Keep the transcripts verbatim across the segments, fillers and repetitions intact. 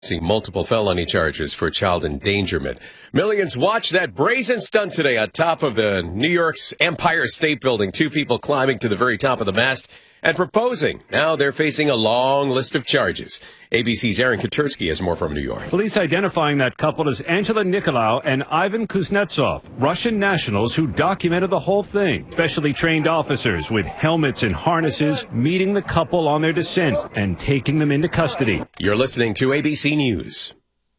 Seeing multiple felony charges for child endangerment. Millions watched that brazen stunt today on top of the New York's Empire State Building. Two people climbing to the very top of the mast and proposing. Now they're facing a long list of charges. A B C's Aaron Katersky has more from New York. Police identifying that couple as Angela Nikolaou and Ivan Kuznetsov, Russian nationals who documented the whole thing. Specially trained officers with helmets and harnesses meeting the couple on their descent and taking them into custody. You're listening to A B C News.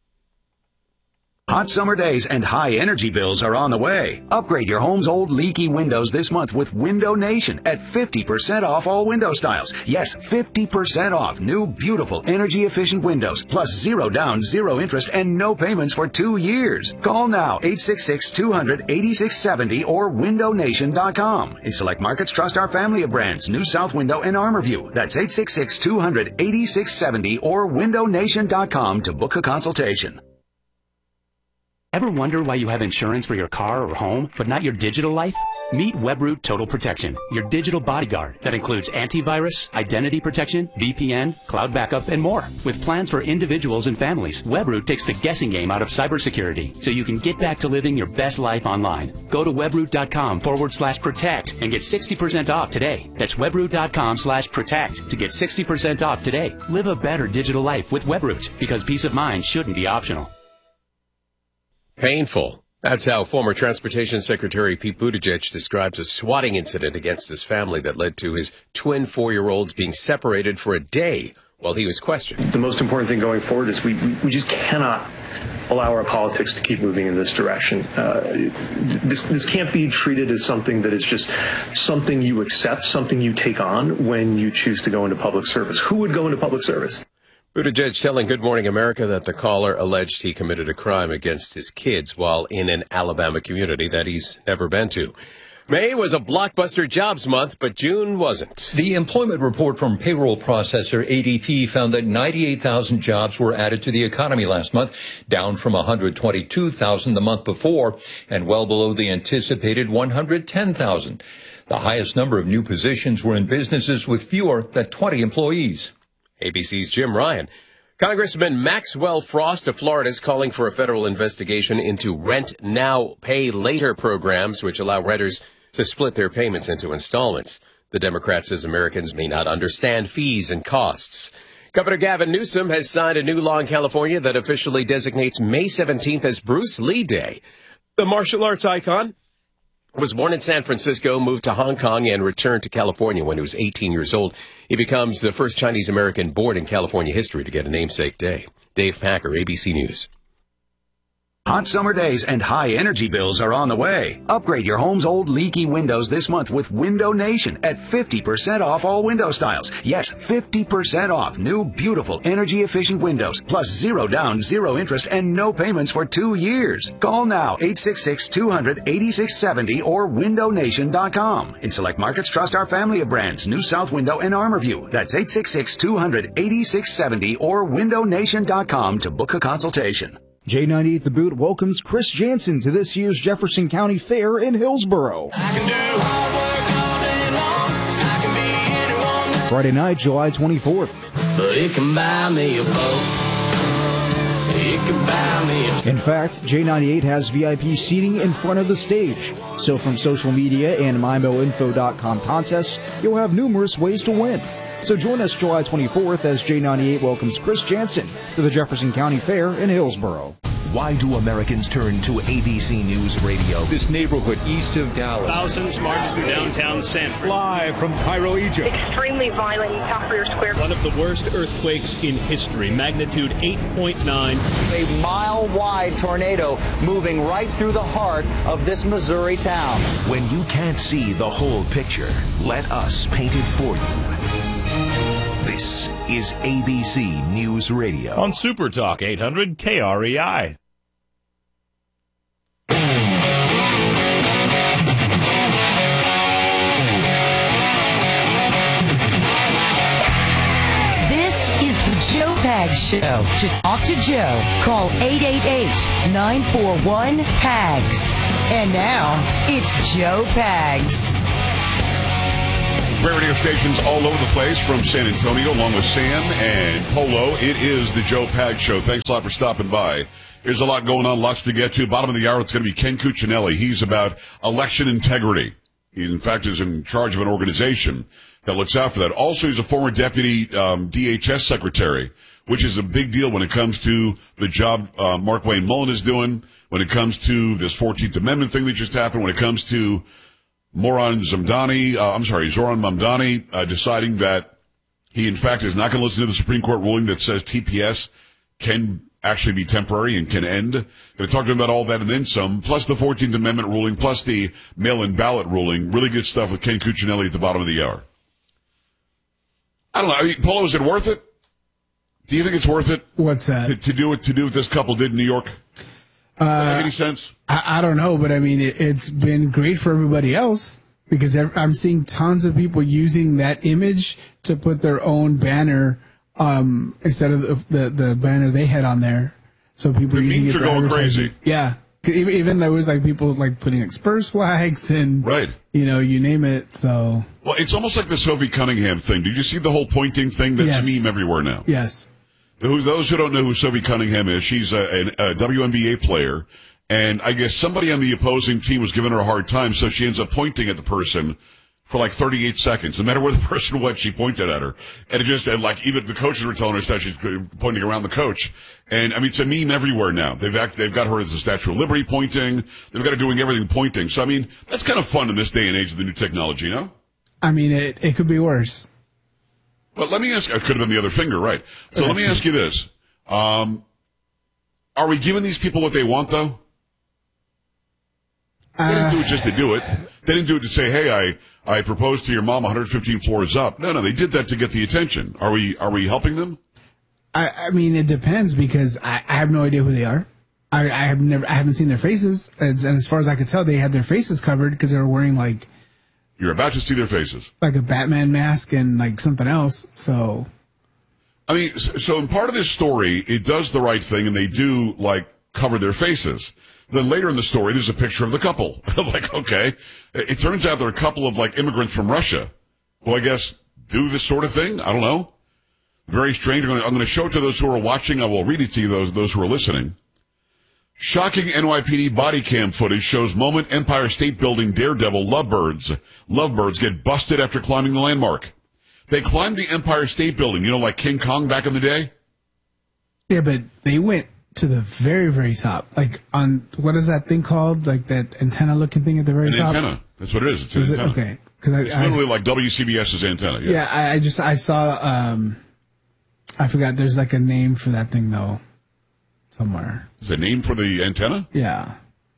Hot summer days and high energy bills are on the way. Upgrade your home's old leaky windows this month with Window Nation at fifty percent off all window styles. Yes, fifty percent off new, beautiful, energy-efficient windows, plus zero down, zero interest, and no payments for two years. Call now, eight six six, two hundred, eighty-six seventy or window nation dot com. In select markets, trust our family of brands, New South Window and ArmorView. That's eight six six, two hundred, eighty-six seventy or window nation dot com to book a consultation. Ever wonder why you have insurance for your car or home, but not your digital life? Meet Webroot Total Protection, your digital bodyguard that includes antivirus, identity protection, V P N, cloud backup, and more. With plans for individuals and families, Webroot takes the guessing game out of cybersecurity so you can get back to living your best life online. Go to webroot.com forward slash protect and get sixty percent off today. That's webroot.com slash protect to get sixty percent off today. Live a better digital life with Webroot, because peace of mind shouldn't be optional. Painful. That's how former Transportation Secretary Pete Buttigieg describes a swatting incident against his family that led to his twin four-year-olds being separated for a day while he was questioned. The most important thing going forward is we, we, we just cannot allow our politics to keep moving in this direction. Uh, this, this can't be treated as something that is just something you accept, something you take on when you choose to go into public service. Who would go into public service? Buttigieg telling Good Morning America that the caller alleged he committed a crime against his kids while in an Alabama community that he's never been to. May was a blockbuster jobs month, but June wasn't. The employment report from payroll processor A D P found that ninety-eight thousand jobs were added to the economy last month, down from one hundred twenty-two thousand the month before, and well below the anticipated one hundred ten thousand. The highest number of new positions were in businesses with fewer than twenty employees. A B C's Jim Ryan. Congressman Maxwell Frost of Florida is calling for a federal investigation into rent now, pay later programs, which allow renters to split their payments into installments. The Democrat says Americans may not understand fees and costs. Governor Gavin Newsom has signed a new law in California that officially designates May seventeenth as Bruce Lee Day. The martial arts icon was born in San Francisco, moved to Hong Kong, and returned to California when he was eighteen years old. He becomes the first Chinese-American born in California history to get a namesake day. Dave Packer, A B C News. Hot summer days and high energy bills are on the way. Upgrade your home's old leaky windows this month with Window Nation at fifty percent off all window styles. Yes, fifty percent off new, beautiful, energy-efficient windows, plus zero down, zero interest, and no payments for two years. Call now, eight six six, two hundred, eighty-six seventy or window nation dot com. In select markets, trust our family of brands, New South Window and ArmorView. That's eight six six, two hundred, eighty-six seventy or window nation dot com to book a consultation. J ninety-eight The Boot welcomes Chris Jansen to this year's Jefferson County Fair in Hillsboro. Friday night, July twenty-fourth. But it can buy me a boat. It can buy me a... In fact, J ninety-eight has V I P seating in front of the stage. So from social media and my mo info dot com contests, you'll have numerous ways to win. So join us July twenty-fourth as J ninety-eight welcomes Chris Jansen to the Jefferson County Fair in Hillsboro. Why do Americans turn to A B C News Radio? This neighborhood east of Dallas. Thousands march through downtown San Francisco. Live from Cairo, Egypt. Extremely violent in Tahrir Square. One of the worst earthquakes in history, magnitude eight point nine. A mile-wide tornado moving right through the heart of this Missouri town. When you can't see the whole picture, let us paint it for you. This is A B C News Radio. On Super Talk eight hundred K R E I. This is the Joe Pags Show. To talk to Joe, call eight eight eight, nine four one, P A G S. And now, it's Joe Pags. Great radio stations all over the place from San Antonio, along with Sam and Polo. It is the Joe Pag Show. Thanks a lot for stopping by. There's a lot going on, lots to get to. Bottom of the hour, it's going to be Ken Cuccinelli. He's about election integrity. He, in fact, is in charge of an organization that looks out for that. Also, he's a former deputy um, D H S secretary, which is a big deal when it comes to the job uh, Mark Wayne Mullen is doing, when it comes to this fourteenth Amendment thing that just happened, when it comes to Moran Zamdani, uh, I'm sorry, Zoran Mamdani, uh, deciding that he, in fact, is not going to listen to the Supreme Court ruling that says T P S can actually be temporary and can end. Going to talk to him about all that and then some, plus the fourteenth Amendment ruling, plus the mail-in ballot ruling. Really good stuff with Ken Cuccinelli at the bottom of the hour. I don't know. I mean, Polo, is it worth it? Do you think it's worth it? What's that? To, to do what to do what this couple did in New York? Uh, Does that make any sense? I, I don't know, but I mean, it, it's been great for everybody else because I'm seeing tons of people using that image to put their own banner um, instead of the, the the banner they had on there. So people the are using memes it are for going crazy. Yeah, even, even there was like people like putting like Spurs flags and right, you know, you name it. So well, it's almost like the Sophie Cunningham thing. Did you see the whole pointing thing? That's yes. a meme everywhere now. Yes. Who, those who don't know who Sophie Cunningham is, she's a, a, a W N B A player, and I guess somebody on the opposing team was giving her a hard time, so she ends up pointing at the person for like thirty-eight seconds. No matter where the person went, she pointed at her. And it just, and like, even the coaches were telling her that she's pointing around the coach. And I mean, it's a meme everywhere now. They've act, they've got her as the Statue of Liberty pointing. They've got her doing everything pointing. So, I mean, that's kind of fun in this day and age of the new technology, you know? I mean, it, it could be worse. But let me ask, it could have been the other finger, right? So let me ask you this. Um, are we giving these people what they want, though? They didn't do it just to do it. They didn't do it to say, hey, I, I proposed to your mom one hundred fifteen floors up. No, no, they did that to get the attention. Are we, are we helping them? I, I mean, it depends because I, I have no idea who they are. I, I have never, I haven't seen their faces. And, and as far as I could tell, they had their faces covered because they were wearing like, you're about to see their faces. Like a Batman mask and like something else. So, I mean, so in part of this story, it does the right thing and they do like cover their faces. Then later in the story, there's a picture of the couple. Like, okay. It turns out they're a couple of like immigrants from Russia who I guess do this sort of thing. I don't know. Very strange. I'm going to, I'm going to show it to those who are watching. I will read it to you, those, those who are listening. Shocking N Y P D body cam footage shows moment Empire State Building daredevil lovebirds. Lovebirds get busted after climbing the landmark. They climbed the Empire State Building, you know, like King Kong back in the day? Yeah, but they went to the very, very top. Like on, what is that thing called? Like that antenna-looking thing at the very an top? An antenna. That's what it is. It's an is antenna. It? Okay. Cause I, it's I, literally like W C B S's antenna. Yeah, yeah I, I just, I saw, um, I forgot there's like a name for that thing, though, somewhere. Is there a name for the antenna? Yeah.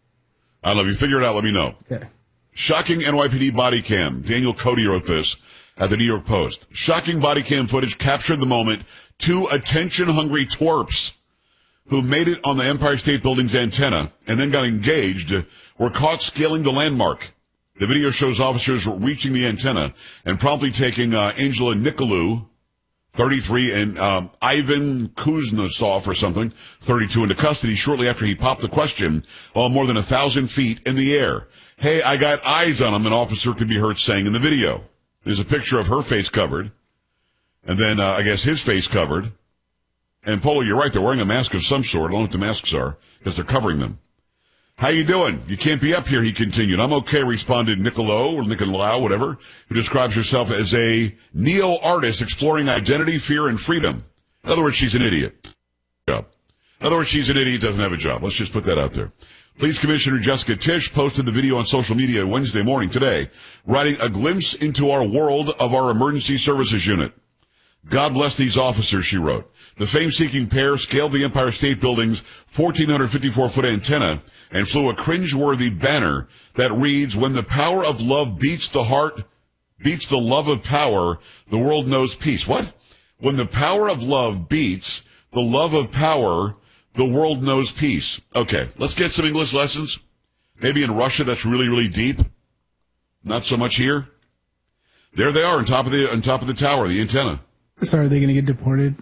I don't know. If you figure it out, let me know. Okay. Shocking N Y P D body cam. Daniel Cody wrote this at the New York Post. Shocking body cam footage captured the moment two attention-hungry twerps who made it on the Empire State Building's antenna and then got engaged were caught scaling the landmark. The video shows officers reaching the antenna and promptly taking uh, Angela Nicolou, thirty-three, and um, Ivan Kuznetsov or something, thirty-two, into custody shortly after he popped the question while more than a thousand feet in the air. Hey, I got eyes on him, an officer could be heard saying in the video. There's a picture of her face covered, and then uh, I guess his face covered. And Polo, you're right, they're wearing a mask of some sort. I don't know what the masks are, because they're covering them. How you doing? You can't be up here, he continued. I'm okay, responded Nicolou, or Nicolau, whatever, who describes herself as a neo-artist exploring identity, fear, and freedom. In other words, she's an idiot. In other words, she's an idiot, doesn't have a job. Let's just put that out there. Police Commissioner Jessica Tisch posted the video on social media Wednesday morning today, writing a glimpse into our world of our emergency services unit. God bless these officers, she wrote. The fame-seeking pair scaled the Empire State Building's fourteen fifty-four foot antenna and flew a cringe-worthy banner that reads, when the power of love beats the heart, beats the love of power, the world knows peace. What? When the power of love beats the love of power, the world knows peace. Okay, let's get some English lessons. Maybe in Russia that's really, really deep. Not so much here. There they are on top of the on top of the tower, the antenna. So are they going to get deported?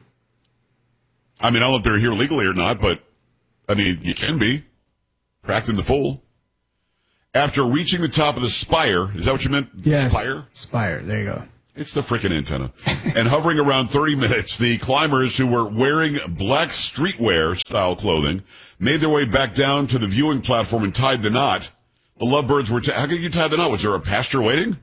I mean, I don't know if they're here legally or not, but, I mean, you can be. Cracked in the fool. After reaching the top of the spire, is that what you meant? Yes. Spire? Spire, there you go. It's the freaking antenna. And hovering around thirty minutes, the climbers who were wearing black streetwear style clothing made their way back down to the viewing platform and tied the knot. The lovebirds were, ta- how could you tie the knot? Was there a pastor waiting?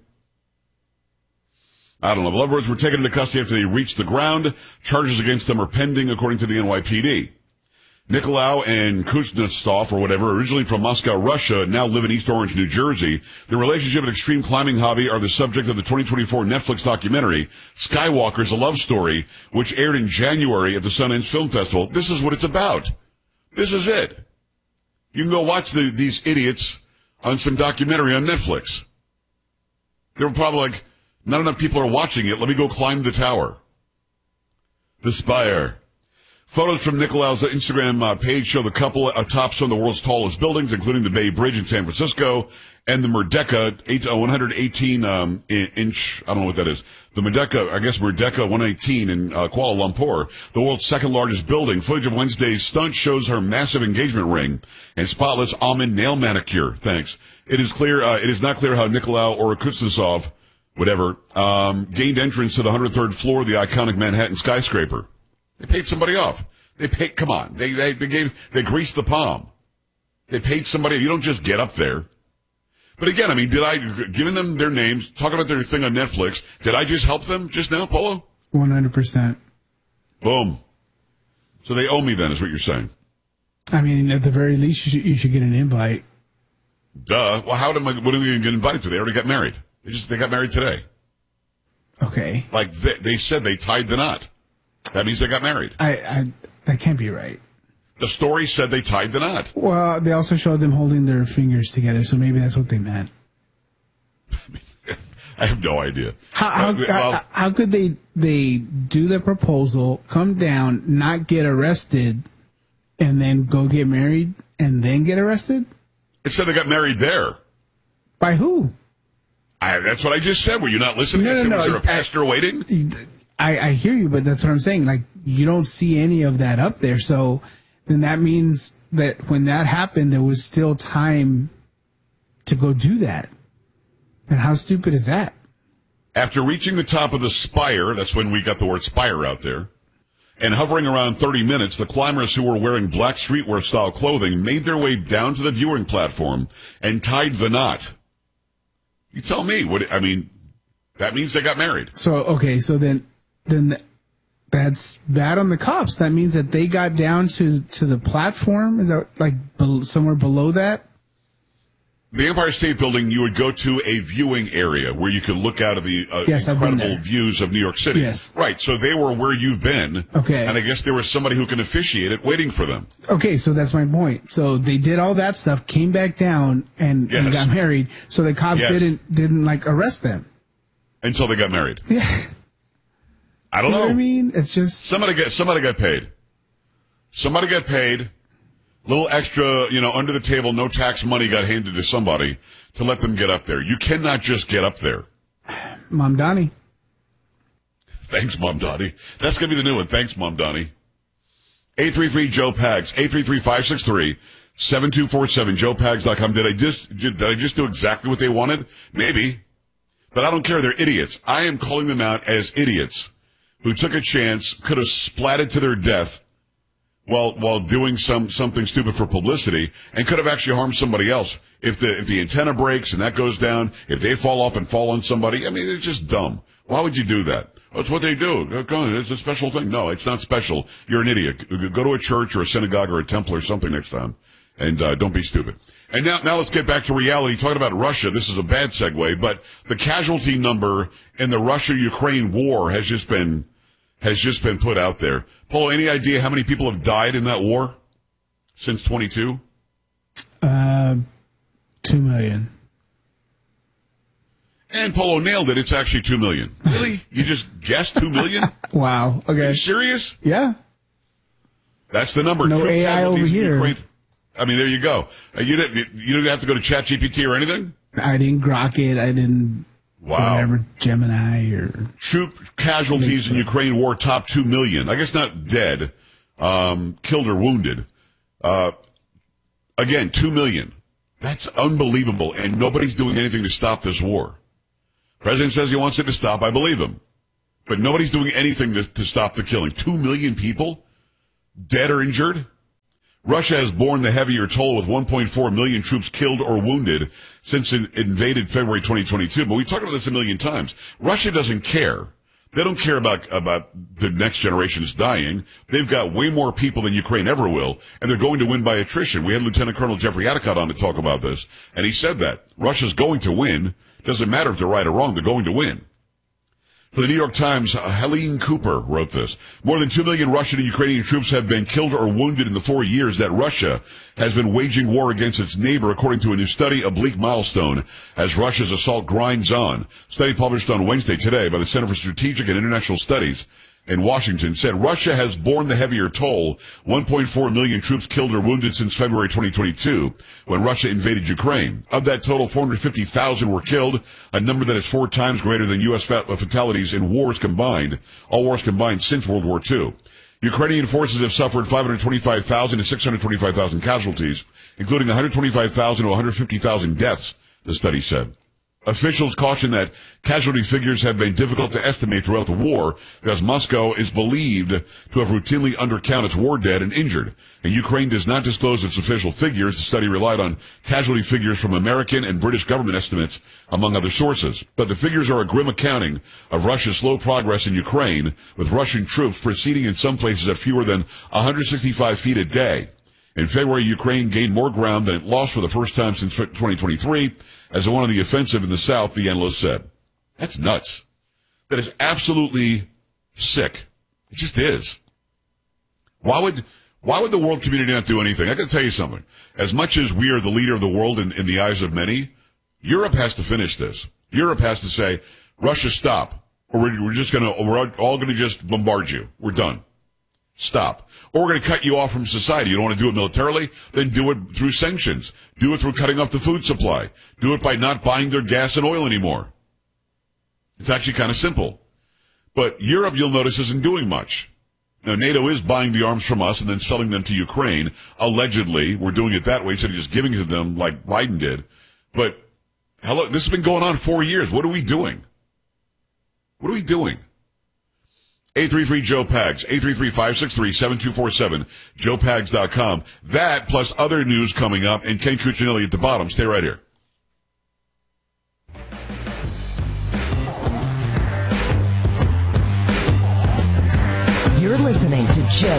I don't know. The lovebirds were taken into custody after they reached the ground. Charges against them are pending, according to the N Y P D. Nicolau and Kuznetsov, or whatever, originally from Moscow, Russia, now live in East Orange, New Jersey. Their relationship and extreme climbing hobby are the subject of the twenty twenty-four Netflix documentary, Skywalker's A Love Story, which aired in January at the Sundance Film Festival. This is what it's about. This is it. You can go watch the, these idiots on some documentary on Netflix. They were probably like, not enough people are watching it. Let me go climb the tower. The spire. Photos from Nicolau's Instagram uh, page show the couple atop some of the world's tallest buildings, including the Bay Bridge in San Francisco and the Merdeka eight, uh, one hundred eighteen um, inch, I don't know what that is. The Merdeka, I guess Merdeka one eighteen in uh, Kuala Lumpur, the world's second largest building. Footage of Wednesday's stunt shows her massive engagement ring and spotless almond nail manicure. Thanks. It is clear, uh, it is not clear how Nicolau or Kuznetsov, whatever, um, gained entrance to the one hundred third floor of the iconic Manhattan skyscraper. They paid somebody off. They paid, come on. They, they, they gave, they greased the palm. They paid somebody. You don't just get up there. But again, I mean, did I, giving them their names, talking about their thing on Netflix, did I just help them just now, Polo? one hundred percent. Boom. So they owe me then, is what you're saying. I mean, at the very least, you should, you should get an invite. Duh. Well, how am I, what are we going to get invited to? They already got married. They just, they got married today. Okay. Like, they, they said they tied the knot. That means they got married. I, I, that can't be right. The story said they tied the knot. Well, they also showed them holding their fingers together, so maybe that's what they meant. I have no idea. How, how, well, how, how could they they do the proposal, come down, not get arrested, and then go get married, and then get arrested? It said they got married there. By who? I, that's what I just said. Were you not listening? No, I no, said, no. Was there a pastor I, waiting? I, I hear you, but that's what I'm saying. Like, you don't see any of that up there. So then that means that when that happened, there was still time to go do that. And how stupid is that? After reaching the top of the spire, that's when we got the word spire out there, and hovering around thirty minutes, the climbers who were wearing black streetwear style clothing made their way down to the viewing platform and tied the knot. You tell me. What I mean, that means they got married. So, okay, so then then that's bad on the cops. That means that they got down to, to the platform? Is that like be- somewhere below that? The Empire State Building, you would go to a viewing area where you could look out of the uh, yes, incredible views of New York City. Yes. Right, so they were where you've been. Okay. And I guess there was somebody who can officiate it waiting for them. Okay, so that's my point. So they did all that stuff, came back down, and, Yes. and got married. So the cops Yes. didn't, didn't like, arrest them. Until they got married. Yeah. I don't See know. what I mean? It's just... Somebody got, somebody got paid. Somebody got paid. Little extra, you know, under the table, no tax money got handed to somebody to let them get up there. You cannot just get up there. Mom Donnie. Thanks, Mom Donnie. That's going to be the new one. Thanks, Mom Donnie. eight three three Joe Pags. eight three three, five six three, seven two four seven. Joe Pags dot com. Did I just, did I just do exactly what they wanted? Maybe. But I don't care. They're idiots. I am calling them out as idiots who took a chance, could have splatted to their death while while doing some something stupid for publicity, and could have actually harmed somebody else. If the if the antenna breaks and that goes down, if they fall off and fall on somebody, I mean, it's just dumb. Why would you do that? That's what they do. It's a special thing. No, it's not special. You're an idiot. Go to a church or a synagogue or a temple or something next time, and uh, don't be stupid. And now, now let's get back to reality. Talking about Russia, this is a bad segue, but the casualty number in the Russia-Ukraine war has just been has just been put out there. Polo, any idea how many people have died in that war since twenty-two? Uh, two million. And Polo nailed it. It's actually two million. Really? You just guessed two million? Wow. Okay. Are you serious? Yeah. That's the number. No Troop A I over casualties in here. Ukraine. I mean, there you go. Uh, you didn't. You didn't have to go to ChatGPT or anything. I didn't grok it. I didn't. Wow. Whatever, Gemini or... Troop casualties in Ukraine war top two million. I guess not dead, um, killed or wounded. Uh, again, two million. That's unbelievable, and nobody's doing anything to stop this war. President says he wants it to stop. I believe him. But nobody's doing anything to, to stop the killing. Two million people dead or injured. Russia has borne the heavier toll with one point four million troops killed or wounded since it invaded February twenty twenty-two. But we talked about this a million times. Russia doesn't care. They don't care about, about the next generations dying. They've got way more people than Ukraine ever will, and they're going to win by attrition. We had Lieutenant Colonel Jeffrey Atticott on to talk about this, and he said that. Russia's going to win. Doesn't matter if they're right or wrong. They're going to win. For the New York Times, uh, Helene Cooper wrote this. More than two million Russian and Ukrainian troops have been killed or wounded in the four years that Russia has been waging war against its neighbor, according to a new study, A Bleak Milestone, as Russia's assault grinds on. Study published on Wednesday today by the Center for Strategic and International Studies in Washington said Russia has borne the heavier toll, one point four million troops killed or wounded since February twenty twenty-two, when Russia invaded Ukraine. Of that total, four hundred fifty thousand were killed, a number that is four times greater than U S fatalities in wars combined, all wars combined since World War Two. Ukrainian forces have suffered five hundred twenty-five thousand to six hundred twenty-five thousand casualties, including one hundred twenty-five thousand to one hundred fifty thousand deaths, the study said. Officials caution that casualty figures have been difficult to estimate throughout the war because Moscow is believed to have routinely undercounted its war dead and injured. And Ukraine does not disclose its official figures. The study relied on casualty figures from American and British government estimates, among other sources. But the figures are a grim accounting of Russia's slow progress in Ukraine, with Russian troops proceeding in some places at fewer than one hundred sixty-five feet a day. In February, Ukraine gained more ground than it lost for the first time since twenty twenty-three, as it won on the offensive in the south, the analyst said. That's nuts. That is absolutely sick. It just is. Why would why would the world community not do anything? I got to tell you something. As much as we are the leader of the world in, in the eyes of many, Europe has to finish this. Europe has to say, Russia, stop. Or we're, we're just going to, we're all going to just bombard you. We're done. Stop. Or we're going to cut you off from society. You don't want to do it militarily? Then do it through sanctions. Do it through cutting off the food supply. Do it by not buying their gas and oil anymore. It's actually kind of simple. But Europe, you'll notice, isn't doing much. Now, NATO is buying the arms from us and then selling them to Ukraine. Allegedly, we're doing it that way instead of just giving it to them like Biden did. But, hello, this has been going on four years. What are we doing? What are we doing? eight three three Joe Pags, eight three three, five six three, seven two four seven, joe pags dot com. That plus other news coming up, and Ken Cuccinelli at the bottom. Stay right here. You're listening to Joe